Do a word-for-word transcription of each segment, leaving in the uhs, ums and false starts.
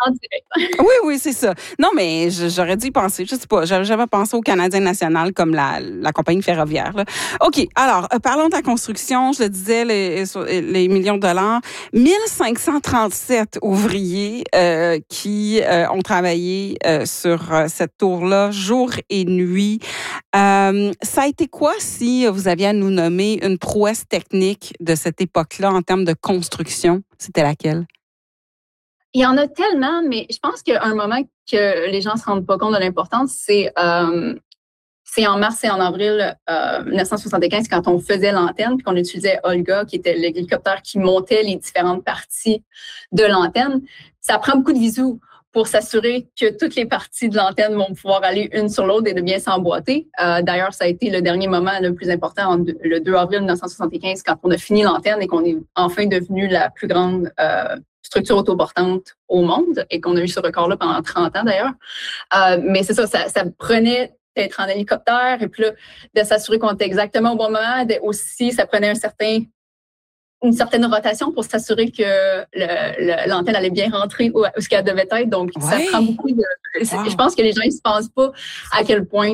en direct. Oui, oui, c'est ça. Non, mais j'aurais dû y penser. Je sais pas, j'avais jamais pensé au Canadien national comme la, la compagnie ferroviaire. Là. OK, alors, euh, parlons de la construction. Je le disais, les, les millions de dollars. mille cinq cent trente-sept ouvriers euh, qui euh, ont travaillé euh, sur euh, cette tour-là jour et nuit. Euh, ça a été quoi si vous aviez à nous nommer une prouesse technique de cette époque-là en termes de construction? C'était laquelle? Il y en a tellement, mais je pense qu'un moment que les gens ne se rendent pas compte de l'importance, c'est, euh, c'est en mars et en avril euh, dix-neuf cent soixante-quinze, quand on faisait l'antenne, puis qu'on utilisait Olga, qui était l'hélicoptère qui montait les différentes parties de l'antenne. Ça prend beaucoup de visu pour s'assurer que toutes les parties de l'antenne vont pouvoir aller une sur l'autre et de bien s'emboîter. Euh, d'ailleurs, ça a été le dernier moment le plus important, le deux avril dix-neuf cent soixante-quinze, quand on a fini l'antenne et qu'on est enfin devenu la plus grande euh, structure autoportante au monde et qu'on a eu ce record-là pendant trente ans d'ailleurs. Euh, mais c'est ça, ça, ça prenait d'être en hélicoptère et puis là, de s'assurer qu'on était exactement au bon moment. Aussi, ça prenait un certain... une certaine rotation pour s'assurer que le, le, l'antenne allait bien rentrer où, où ce qu'elle devait être. Donc, ouais. Ça prend beaucoup de... Wow. Je pense que les gens ne se pensent pas à quel point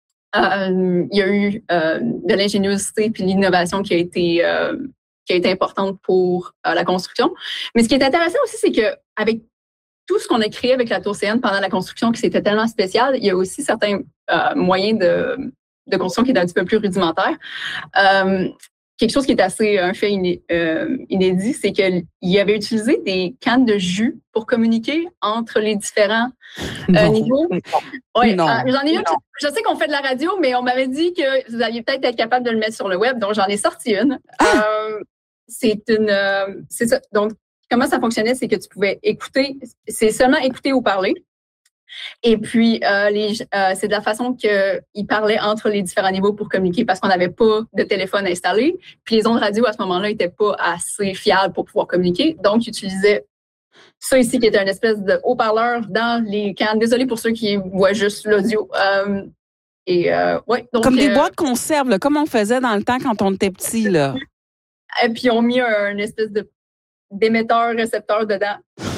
euh, il y a eu euh, de l'ingéniosité puis l'innovation qui a été, euh, qui a été importante pour euh, la construction. Mais ce qui est intéressant aussi, c'est qu'avec tout ce qu'on a créé avec la Tour C N pendant la construction, qui c'était tellement spécial, il y a aussi certains euh, moyens de, de construction qui étaient un petit peu plus rudimentaires. Euh, Quelque chose qui est assez un fait iné, euh, inédit, c'est qu'il avait utilisé des cannes de jus pour communiquer entre les différents euh, niveaux. Ouais, non. Euh, j'en ai une. Je sais qu'on fait de la radio, mais on m'avait dit que vous alliez peut-être être capable de le mettre sur le web, donc j'en ai sorti une. Ah. Euh, c'est une, euh, c'est ça. Donc comment ça fonctionnait, c'est que tu pouvais écouter, c'est seulement écouter ou parler. Et puis, euh, les, euh, c'est de la façon qu'ils parlaient entre les différents niveaux pour communiquer parce qu'on n'avait pas de téléphone installé. Puis les ondes radio, à ce moment-là, n'étaient pas assez fiables pour pouvoir communiquer. Donc, ils utilisaient ça ici, qui était une espèce de haut-parleur dans les cannes. Désolée pour ceux qui voient juste l'audio. Euh, et, euh, ouais, donc, comme des euh, boîtes conserve, là, comme on faisait dans le temps quand on était petit. Là. Et puis, ils ont mis un, une espèce de d'émetteur-récepteur dedans.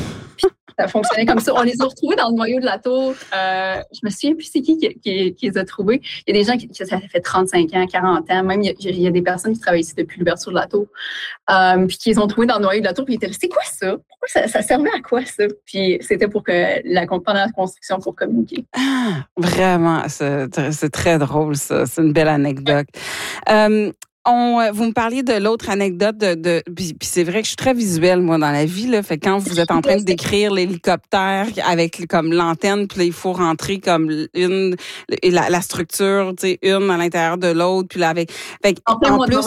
Ça fonctionnait comme ça. On les a retrouvés dans le noyau de la tour. Euh, je me souviens plus c'est qui qui, qui qui les a trouvés. Il y a des gens qui, ça fait trente-cinq ans, quarante ans. Même, il y a, il y a des personnes qui travaillent ici depuis l'ouverture de la tour. Euh, puis qui les ont trouvés dans le noyau de la tour. Puis ils étaient là, c'est quoi ça? Pourquoi ça, ça servait à quoi ça? Puis c'était pour que la, pendant la construction pour communiquer. Ah, vraiment, c'est, c'est très drôle ça. C'est une belle anecdote. Euh, On, vous me parliez de l'autre anecdote de, de puis, puis c'est vrai que je suis très visuelle moi dans la vie là, fait que quand vous êtes en train de décrire l'hélicoptère avec comme l'antenne, puis là, il faut rentrer comme une la, la structure, tu sais, une à l'intérieur de l'autre, puis là avec, fait, en, en plus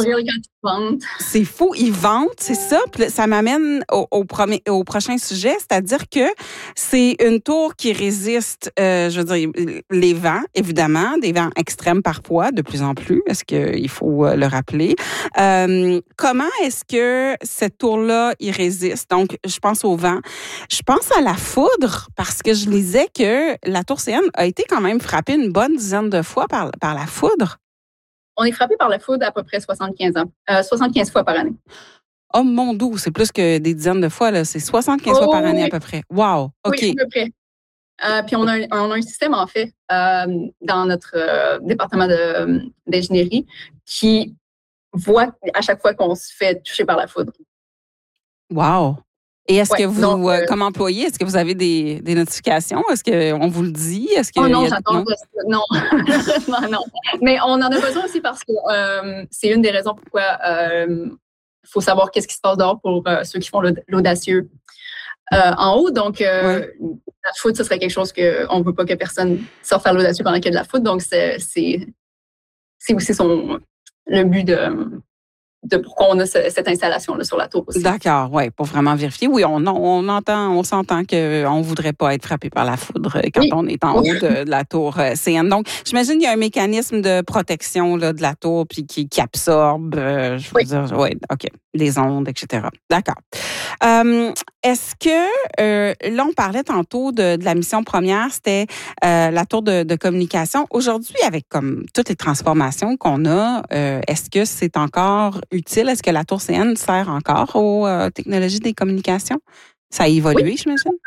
c'est fou, ils vendent, c'est ça, puis ça m'amène au, au premier au prochain sujet, c'est-à-dire que c'est une tour qui résiste, euh, je veux dire, les vents évidemment, des vents extrêmes parfois, de plus en plus, est-ce que il faut le rappeler. Euh, comment est-ce que cette tour-là y résiste? Donc, je pense au vent. Je pense à la foudre parce que je lisais que la tour C N a été quand même frappée une bonne dizaine de fois par, par la foudre. On est frappé par la foudre à peu près soixante-quinze ans, euh, soixante-quinze fois par année. Oh mon Dieu, c'est plus que des dizaines de fois, là. C'est soixante-quinze oh, fois par année oui. à peu près. Wow, OK. Oui, à peu près. Euh, puis on a, un, on a un système, en fait, euh, dans notre euh, département de, d'ingénierie qui voit à chaque fois qu'on se fait toucher par la foudre. Wow! Et est-ce ouais, que vous, donc, euh, comme employé, est-ce que vous avez des, des notifications? Est-ce qu'on vous le dit? Est-ce que oh non, a... j'attends. Non, non, non. Mais on en a besoin aussi parce que euh, c'est une des raisons pourquoi il euh, faut savoir qu'est-ce qui se passe dehors pour euh, ceux qui font l'audacieux euh, en haut. Donc, euh, ouais. la foudre, ce serait quelque chose qu'on ne veut pas que personne sorte faire l'audacieux pendant qu'il y a de la foudre. Donc, c'est, c'est, c'est aussi son... le but de, de pourquoi on a ce, cette installation-là sur la tour aussi. D'accord, oui, pour vraiment vérifier. Oui, on, on entend, on s'entend qu'on ne voudrait pas être frappé par la foudre quand oui. on est en haut de, de la tour C N. Donc, j'imagine qu'il y a un mécanisme de protection là, de la tour puis qui, qui absorbe, euh, je veux oui. dire, oui, OK, les ondes, et cetera. D'accord. Euh, est-ce que, euh, là, on parlait tantôt de, de la mission première, c'était euh, la tour de, de communication. Aujourd'hui, avec comme toutes les transformations qu'on a, euh, est-ce que c'est encore utile? Est-ce que la tour C N sert encore aux euh, technologies des communications? Ça a évolué, oui. j'imagine?